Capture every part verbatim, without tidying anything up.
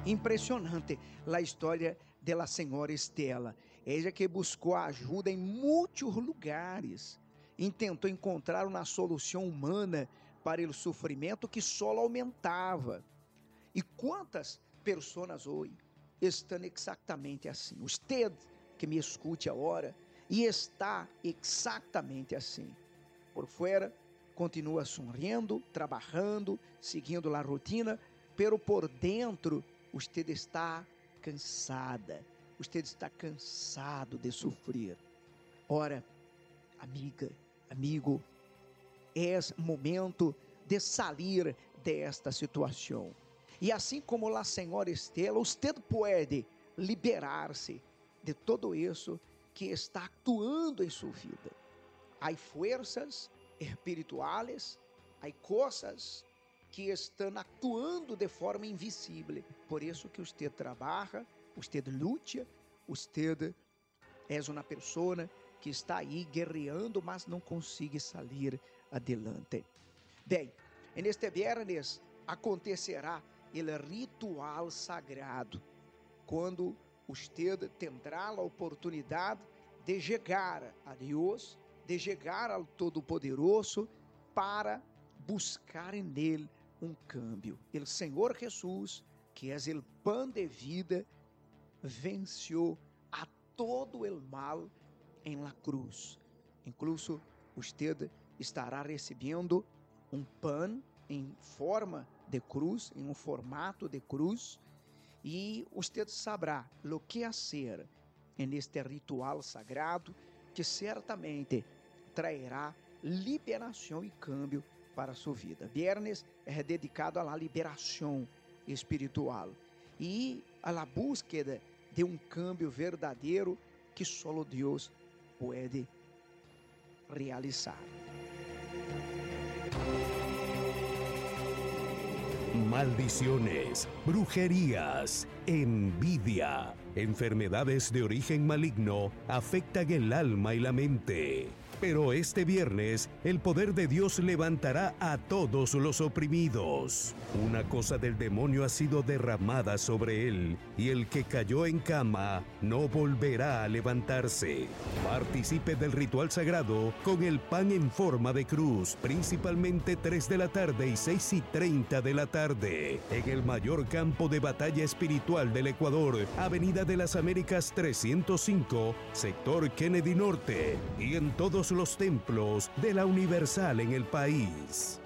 Impressionante a história da senhora Estela. Ela que buscou ajuda em muitos lugares e tentou encontrar uma solução humana para o sofrimento que só aumentava. E quantas pessoas hoje estão exatamente assim? Você que me escute agora e está exatamente assim. Por fora, continua sorrindo, trabalhando, seguindo a rotina, pero por dentro, você está cansada, você está cansado de sofrer. Ora, amiga, amigo, é momento de sair desta situação. E assim como a senhora Estela, você pode liberar-se de tudo isso que está actuando em sua vida. Há forças espirituais, há coisas que estão actuando de forma invisível. Por isso que você trabalha, você luta, você é uma pessoa que está aí guerreando, mas não consegue sair adelante. Bem, neste viernes acontecerá o ritual sagrado, quando você terá a oportunidade de chegar a Deus, de chegar ao Todo-Poderoso para buscar nele um câmbio. O Senhor Jesus, que é o pão de vida, venceu a todo o mal em la cruz. Incluso você estará recebendo um pão em forma de cruz, em um formato de cruz, e você saberá o que fazer neste ritual sagrado, que certamente trairá liberação e câmbio para a sua vida. Viernes é dedicado à liberação espiritual e à búsqueda de um câmbio verdadeiro que só Deus pode realizar. Maldiciones, brujerías, envidia, enfermedades de origen maligno afectan el alma y la mente. Pero este viernes, el poder de Dios levantará a todos los oprimidos. Una cosa del demonio ha sido derramada sobre él, y el que cayó en cama no volverá a levantarse. Participe del ritual sagrado con el pan en forma de cruz, principalmente tres de la tarde y seis y treinta de la tarde, en el mayor campo de batalla espiritual del Ecuador, Avenida de las Américas trescientos cinco, sector Kennedy Norte, y en todos los templos de la Universal en el país.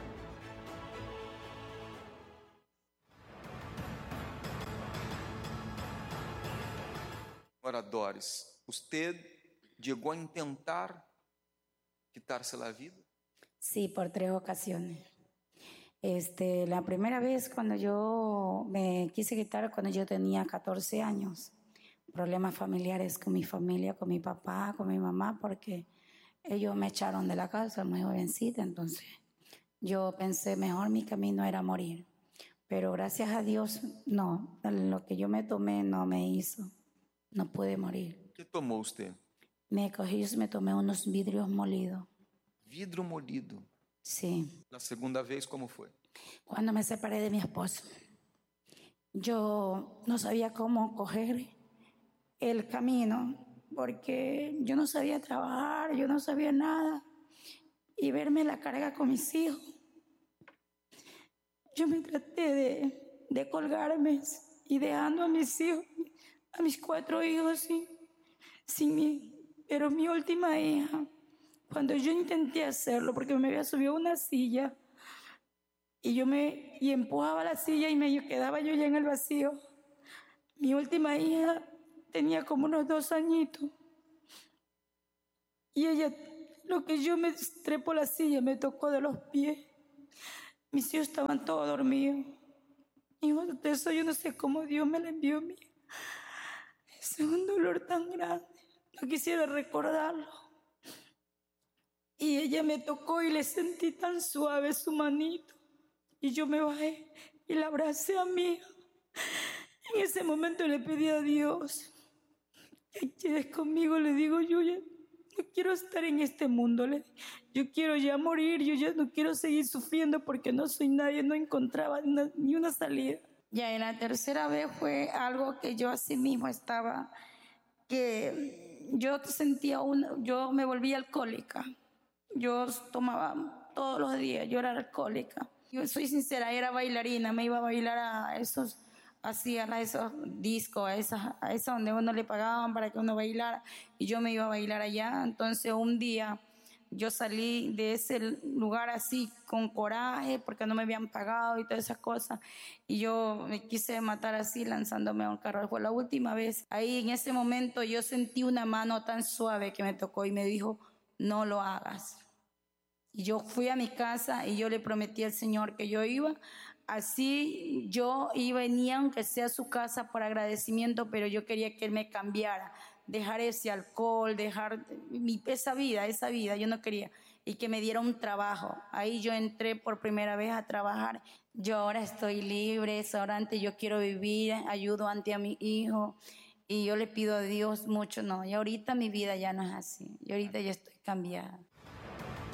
Ora, Doris, usted llegó a intentar quitarse la vida? Sí, por tres ocasiones. Este, la primera vez cuando yo me quise quitar, cuando yo tenía catorce años, problemas familiares con mi familia, con mi papá, con mi mamá, porque ellos me echaron de la casa muy jovencita, entonces yo pensé mejor mi camino era morir. Pero gracias a Dios, no, lo que yo me tomé no me hizo, no pude morir. ¿Qué tomó usted? Me cogí, me tomé unos vidrios molidos. ¿Vidrio molido? Sí. ¿La segunda vez cómo fue? Cuando me separé de mi esposo. Yo no sabía cómo coger el camino, porque yo no sabía trabajar, yo no sabía nada, y verme la carga con mis hijos. Yo me traté de, de colgarme y dejando a mis hijos, a mis cuatro hijos sin, sin mí. Pero mi última hija, cuando yo intenté hacerlo, porque me había subido a una silla y yo me y empujaba la silla y me quedaba yo ya en el vacío, mi última hija tenía como unos dos añitos. Y ella, lo que yo me trepo la silla, me tocó de los pies. Mis hijos estaban todos dormidos. Y de eso yo no sé cómo Dios me la envió a mí. Es un dolor tan grande. No quisiera recordarlo. Y ella me tocó y le sentí tan suave su manito. Y yo me bajé y la abracé a mí. En ese momento le pedí a Dios que quedes conmigo. Le digo, yo ya no quiero estar en este mundo. Le, yo quiero ya morir. Yo ya no quiero seguir sufriendo porque no soy nadie. No encontraba una, ni una salida. Ya en la tercera vez fue algo que yo así mismo estaba, que yo sentía, un, yo me volví alcohólica. Yo tomaba todos los días, yo era alcohólica. Yo soy sincera, era bailarina, me iba a bailar a esos, hacía a esos discos, a esas, a esas donde uno le pagaban para que uno bailara, y yo me iba a bailar allá. Entonces un día yo salí de ese lugar así con coraje porque no me habían pagado y todas esas cosas, y yo me quise matar así lanzándome a un carro. Fue la última vez. Ahí en ese momento yo sentí una mano tan suave que me tocó y me dijo: no lo hagas. Y yo fui a mi casa y yo le prometí al Señor que yo iba, así yo iba y venía, aunque sea a su casa por agradecimiento, pero yo quería que Él me cambiara, dejar ese alcohol, dejar mi, esa vida, esa vida, yo no quería, y que me diera un trabajo. Ahí yo entré por primera vez a trabajar. Yo ahora estoy libre, ahora antes yo quiero vivir, ayudo ante a mi hijo, y yo le pido a Dios mucho, no, y ahorita mi vida ya no es así, y ahorita ya estoy cambiada.